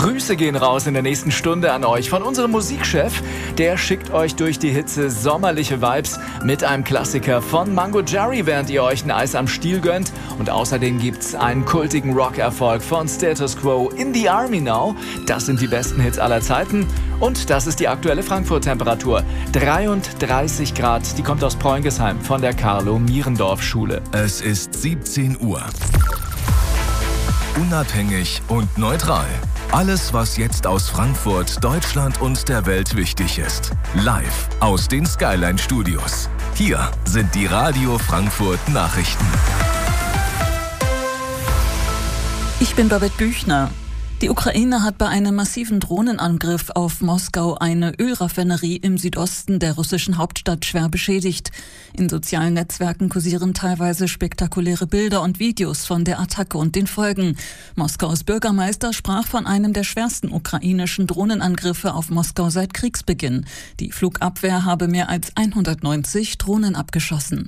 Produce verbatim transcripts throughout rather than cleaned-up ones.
Grüße gehen raus in der nächsten Stunde an euch von unserem Musikchef. Der schickt euch durch die Hitze sommerliche Vibes mit einem Klassiker von Mango Jerry, während ihr euch ein Eis am Stiel gönnt. Und außerdem gibt's einen kultigen Rock-Erfolg von Status Quo, In the Army Now. Das sind die besten Hits aller Zeiten. Und das ist die aktuelle Frankfurt-Temperatur. dreiunddreißig Grad. Die kommt aus Preungesheim von der Carlo-Mierendorf-Schule. Es ist siebzehn Uhr. Unabhängig und neutral. Alles, was jetzt aus Frankfurt, Deutschland und der Welt wichtig ist. Live aus den Skyline Studios. Hier sind die Radio Frankfurt Nachrichten. Ich bin Babette Büchner. Die Ukraine hat bei einem massiven Drohnenangriff auf Moskau eine Ölraffinerie im Südosten der russischen Hauptstadt schwer beschädigt. In sozialen Netzwerken kursieren teilweise spektakuläre Bilder und Videos von der Attacke und den Folgen. Moskaus Bürgermeister sprach von einem der schwersten ukrainischen Drohnenangriffe auf Moskau seit Kriegsbeginn. Die Flugabwehr habe mehr als hundertneunzig Drohnen abgeschossen.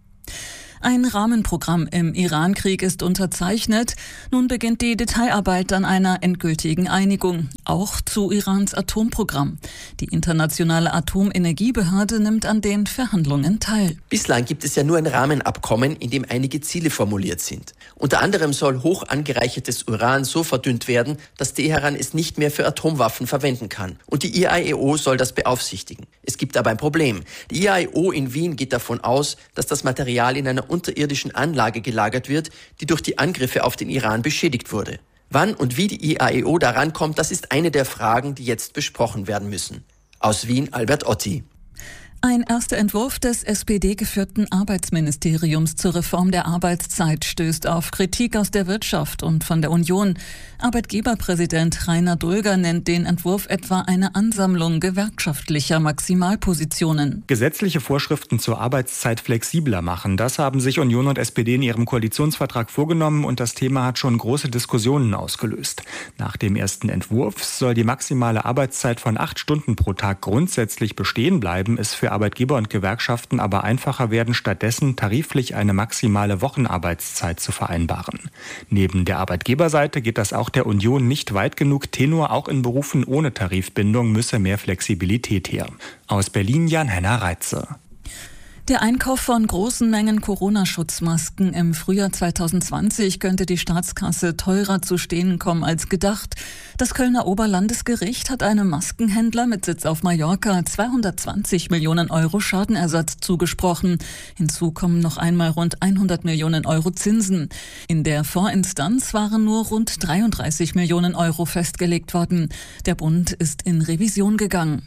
Ein Rahmenprogramm im Iran-Krieg ist unterzeichnet. Nun beginnt die Detailarbeit an einer endgültigen Einigung, auch zu Irans Atomprogramm. Die internationale Atomenergiebehörde nimmt an den Verhandlungen teil. Bislang gibt es ja nur ein Rahmenabkommen, in dem einige Ziele formuliert sind. Unter anderem soll hoch angereichertes Uran so verdünnt werden, dass Teheran es nicht mehr für Atomwaffen verwenden kann. Und die I A E O soll das beaufsichtigen. Es gibt aber ein Problem. Die I A E O in Wien geht davon aus, dass das Material in einer unterirdischen Anlage gelagert wird, die durch die Angriffe auf den Iran beschädigt wurde. Wann und wie die I A E O daran kommt, das ist eine der Fragen, die jetzt besprochen werden müssen. Aus Wien, Albert Otti. Ein erster Entwurf des S P D-geführten Arbeitsministeriums zur Reform der Arbeitszeit stößt auf Kritik aus der Wirtschaft und von der Union. Arbeitgeberpräsident Rainer Dulger nennt den Entwurf etwa eine Ansammlung gewerkschaftlicher Maximalpositionen. Gesetzliche Vorschriften zur Arbeitszeit flexibler machen, das haben sich Union und S P D in ihrem Koalitionsvertrag vorgenommen und das Thema hat schon große Diskussionen ausgelöst. Nach dem ersten Entwurf soll die maximale Arbeitszeit von acht Stunden pro Tag grundsätzlich bestehen bleiben, ist für Arbeitgeber und Gewerkschaften aber einfacher werden, stattdessen tariflich eine maximale Wochenarbeitszeit zu vereinbaren. Neben der Arbeitgeberseite geht das auch der Union nicht weit genug. Tenor, auch in Berufen ohne Tarifbindung müsse mehr Flexibilität her. Aus Berlin Jan-Henner Reitze. Der Einkauf von großen Mengen Corona-Schutzmasken im Frühjahr zweitausendzwanzig könnte die Staatskasse teurer zu stehen kommen als gedacht. Das Kölner Oberlandesgericht hat einem Maskenhändler mit Sitz auf Mallorca zweihundertzwanzig Millionen Euro Schadenersatz zugesprochen. Hinzu kommen noch einmal rund hundert Millionen Euro Zinsen. In der Vorinstanz waren nur rund dreiunddreißig Millionen Euro festgelegt worden. Der Bund ist in Revision gegangen.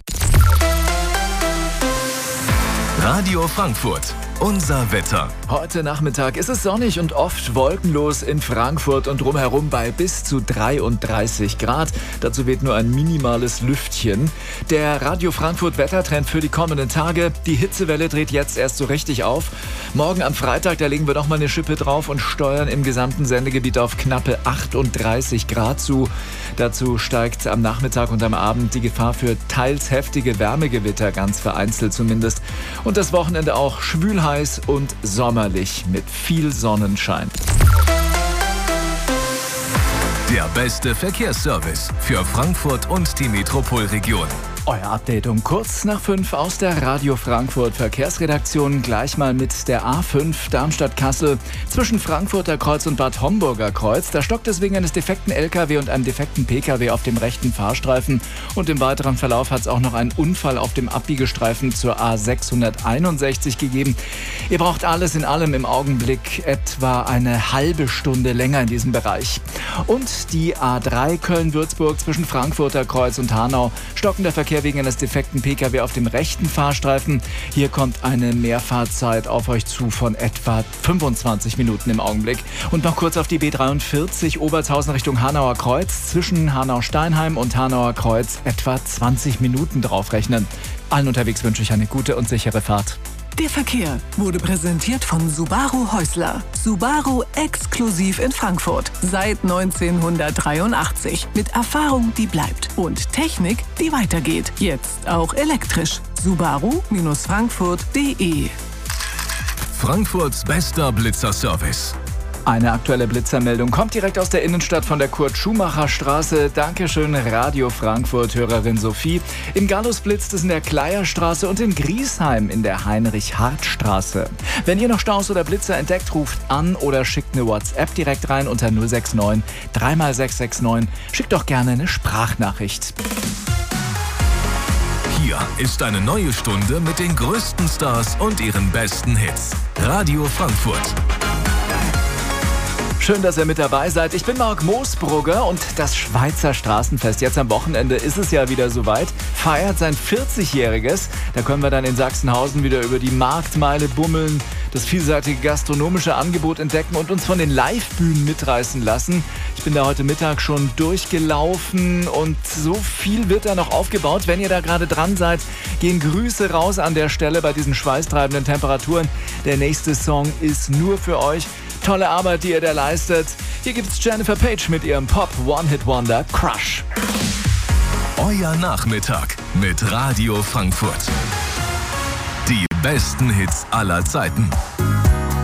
Radio Frankfurt, unser Wetter. Heute Nachmittag ist es sonnig und oft wolkenlos in Frankfurt und drumherum bei bis zu dreiunddreißig Grad. Dazu weht nur ein minimales Lüftchen. Der Radio Frankfurt Wettertrend für die kommenden Tage. Die Hitzewelle dreht jetzt erst so richtig auf. Morgen am Freitag, da legen wir noch mal eine Schippe drauf und steuern im gesamten Sendegebiet auf knappe achtunddreißig Grad zu. Dazu steigt am Nachmittag und am Abend die Gefahr für teils heftige Wärmegewitter, ganz vereinzelt zumindest. Und das Wochenende auch schwül heiß und sommerlich mit viel Sonnenschein. Der beste Verkehrsservice für Frankfurt und die Metropolregion. Euer Update um kurz nach fünf aus der Radio Frankfurt Verkehrsredaktion. Gleich mal mit der A fünf Darmstadt-Kassel zwischen Frankfurter Kreuz und Bad Homburger Kreuz. Da stockt es wegen eines defekten L K W und einem defekten P K W auf dem rechten Fahrstreifen. Und im weiteren Verlauf hat es auch noch einen Unfall auf dem Abbiegestreifen zur A sechshunderteinundsechzig gegeben. Ihr braucht alles in allem im Augenblick etwa eine halbe Stunde länger in diesem Bereich. Und die A drei Köln-Würzburg zwischen Frankfurter Kreuz und Hanau stocken der Verkehr wegen eines defekten P K W auf dem rechten Fahrstreifen. Hier kommt eine Mehrfahrzeit auf euch zu von etwa fünfundzwanzig Minuten im Augenblick. Und noch kurz auf die B dreiundvierzig Obertshausen Richtung Hanauer Kreuz. Zwischen Hanau-Steinheim und Hanauer Kreuz etwa zwanzig Minuten draufrechnen. Allen unterwegs wünsche ich eine gute und sichere Fahrt. Der Verkehr wurde präsentiert von Subaru Häusler. Subaru exklusiv in Frankfurt. Seit neunzehnhundertdreiundachtzig. Mit Erfahrung, die bleibt. Und Technik, die weitergeht. Jetzt auch elektrisch. Subaru Frankfurt punkt de. Frankfurts bester Blitzerservice. Eine aktuelle Blitzermeldung kommt direkt aus der Innenstadt von der Kurt-Schumacher-Straße. Dankeschön, Radio Frankfurt-Hörerin Sophie. In Gallus blitzt es in der Kleierstraße und in Griesheim in der Heinrich-Hart-Straße. Wenn ihr noch Staus oder Blitzer entdeckt, ruft an oder schickt eine WhatsApp direkt rein unter null sechs neun drei mal sechs sechs neun. Schickt doch gerne eine Sprachnachricht. Hier ist eine neue Stunde mit den größten Stars und ihren besten Hits. Radio Frankfurt. Schön, dass ihr mit dabei seid. Ich bin Marc Moosbrugger und das Schweizer Straßenfest, jetzt am Wochenende ist es ja wieder soweit, feiert sein vierzigjähriges. Da können wir dann in Sachsenhausen wieder über die Marktmeile bummeln, das vielseitige gastronomische Angebot entdecken und uns von den Live-Bühnen mitreißen lassen. Ich bin da heute Mittag schon durchgelaufen und so viel wird da noch aufgebaut. Wenn ihr da gerade dran seid, gehen Grüße raus an der Stelle bei diesen schweißtreibenden Temperaturen. Der nächste Song ist nur für euch. Tolle Arbeit, die ihr da leistet. Hier gibt's Jennifer Page mit ihrem Pop-One-Hit-Wonder Crush. Euer Nachmittag mit Radio Frankfurt. Die besten Hits aller Zeiten.